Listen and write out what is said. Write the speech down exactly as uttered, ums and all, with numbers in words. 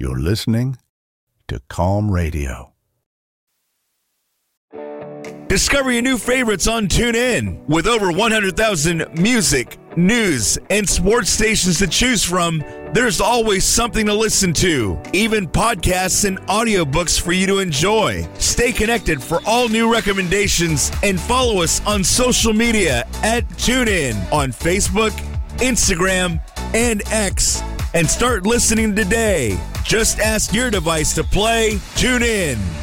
You're listening to Calm Radio. Discover your new favorites on TuneIn. With over one hundred thousand music, news, and sports stations to choose from, there's always something to listen to, even podcasts and audiobooks for you to enjoy. Stay connected for all new recommendations and follow us on social media at TuneIn on Facebook, Instagram, and X. And start listening today. Just ask your device to play TuneIn.